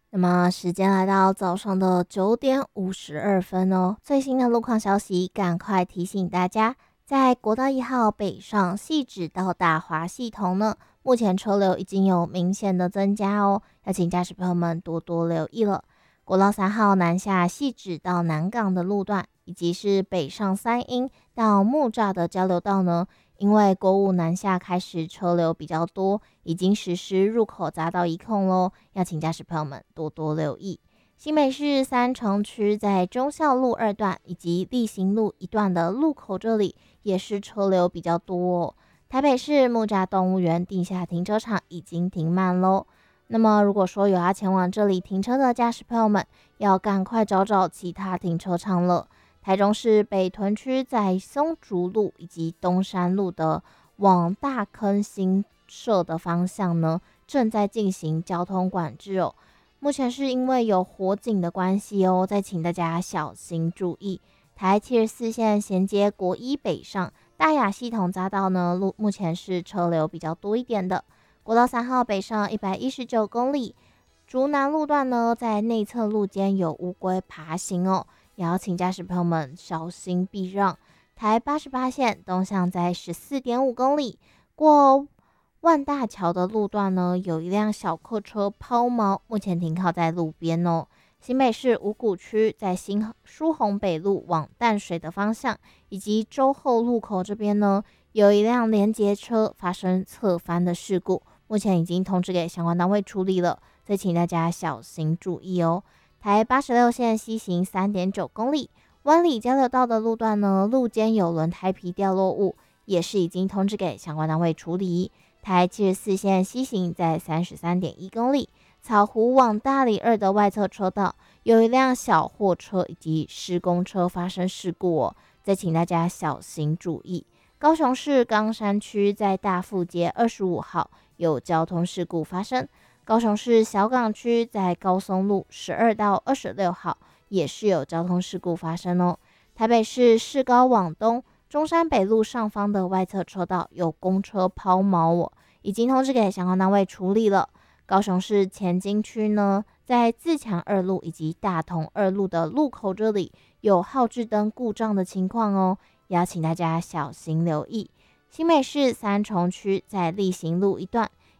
那么时间来到早上的9点52分哦，最新的路况消息，赶快提醒大家，在国道1号北上汐止到大华系统呢，目前车流已经有明显的增加哦，要请驾驶朋友们多多留意了。国道3号南下汐止到南港的路段，以及是北上三鹰到木栅的交流道呢，因为国五南下开始车流比较多，已经实施入口匝道一控咯，要请驾驶朋友们多多留意。新北市三重区在忠孝路2段以及立行路1段的路口这里也是车流比较多哦。台北市木栅动物园地下停车场已经停满咯。那么如果说有要前往这里停车的驾驶朋友们，要赶快找找其他停车场了。台中市北屯区在松竹路以及东山路的往大坑新社的方向呢，正在进行交通管制哦。目前是因为有火警的关系哦，再请大家小心注意。台74线衔接国一北上大雅系统匝道呢，目前是车流比较多一点的。国道3号北上119公里，竹南路段呢，在内侧路间有乌龟爬行哦，也要请驾驶朋友们小心避让。台88线东向在14.5公里，过万大桥的路段呢，有一辆小客车抛锚，目前停靠在路边哦。新北市五股区在疏洪北路往淡水的方向，以及洲后路口这边呢，有一辆联结车发生侧翻的事故，目前已经通知给相关单位处理了，再请大家小心注意哦。台86线西行3.9公里，湾里交流道的路段呢，路肩有轮胎皮掉落物，也是已经通知给相关单位处理。台74线西行在33.1公里，草湖往大里2的外侧车道有一辆小货车以及施工车发生事故哦，再请大家小心注意。高雄市冈山区在大富街25号有交通事故发生，高雄市小港区在高松路12到26号也是有交通事故发生哦。台北市市高往东中山北路上方的外侧车道有公车抛锚哦，已经通知给相关单位处理了。高雄市前金区呢，在自强2路以及大同2路的路口这里有号志灯故障的情况哦，也要请大家小心留意。新北市三重区在立行路1段